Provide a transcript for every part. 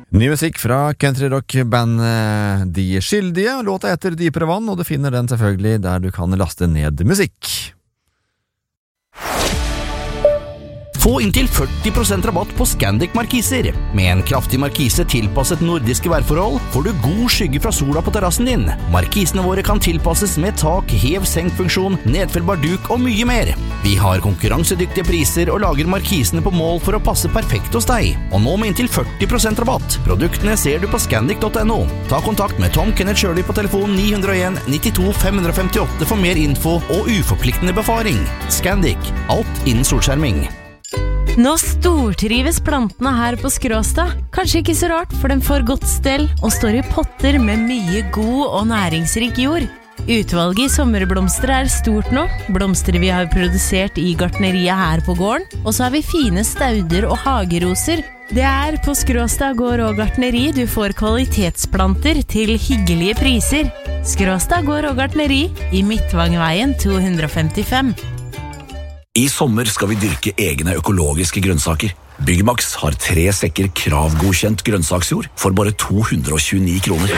Ny musikk fra countryrock-band De Skyldige. Låta heter Dypere vann, og du finner den selvfølgelig der du kan laste ned musikk. Få inntil 40% rabatt på Scandic markiser. Med en kraftig markise tilpasset nordiske værforhold får du god skygge fra sola på terrassen din. Markisene våre kan tilpasses med tak, hev-senk-funksjon, nedfellbar duk og mye mer. Vi har konkurransedyktige priser og lager markisene på mål for å passe perfekt hos deg. Og nå med inntil 40% rabatt. Produktene ser du på scandic.no. Ta kontakt med Tom Kenneth Shirley på telefon 901 92 558 for mer info og uforpliktende befaring. Scandic. Alt innen solskjerming. Nå stortrives plantene her på Skråstad. Kanskje ikke så rart, for den får godt stell og står i potter med mye god og næringsrik jord. Utvalget i sommerblomster er stort nå. Blomster vi har produsert i gartneriet her på gården. Og så har vi fine stauder og hageroser. Det er på Skråstad gård og gartneri du får kvalitetsplanter til hyggelige priser. Skråstad gård og gartneri i Midtvangveien 255. I sommer skal vi dyrke egne økologiske grønnsaker. Byggmax har 3 sekker kravgodkjent grønnsaksjord for bare 229 kroner.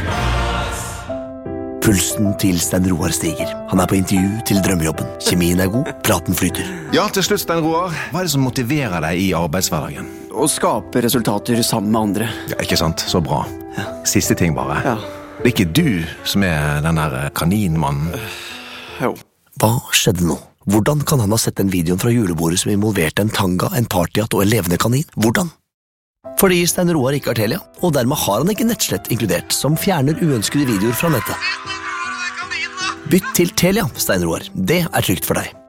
Pulsen til Stein Roar stiger. Han er på intervju til drømmejobben. Kjemien er god, praten flyter. Ja, til slutt, Stein Roar. Hva er det som motiverer deg i arbeidshverdagen? Å skape resultater sammen med andre. Ja, ikke sant? Så bra. Siste ting bare. Ja. Det er ikke du som er den der kaninmannen. Jo. Hva skjedde nå? Hvordan kan han ha sett den videoen fra julebordet som involverte en tanga, en partyhatt og en levende kanin? Hvordan? Fordi Stein Roar ikke har Telia, og dermed har han ikke nettslett inkludert, som fjerner uønskede videoer fra nettet. Bytt til Telia, Stein Roar. Det er trygt for deg.